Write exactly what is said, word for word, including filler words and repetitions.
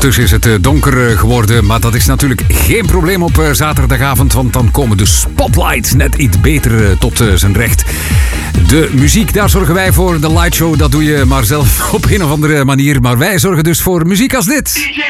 Ondertussen is het donker geworden, maar dat is natuurlijk geen probleem op zaterdagavond, want dan komen de spotlights net iets beter tot zijn recht. De muziek, daar zorgen wij voor. De lightshow, dat doe je maar zelf op een of andere manier. Maar wij zorgen dus voor muziek als dit.